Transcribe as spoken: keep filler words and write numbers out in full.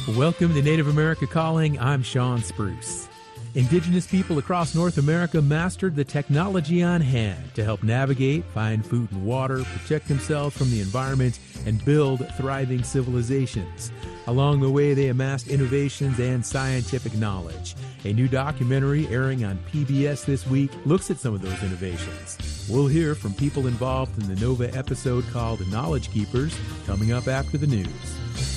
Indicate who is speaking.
Speaker 1: Welcome to Native America Calling. I'm Sean Spruce. Indigenous people across North America mastered the technology on hand to help navigate, find food and water, protect themselves from the environment, and build thriving civilizations. Along the way, they amassed innovations and scientific knowledge. A new documentary airing on P B S this week looks at some of those innovations. We'll hear from people involved in the Nova episode called Knowledge Keepers, coming up after the news.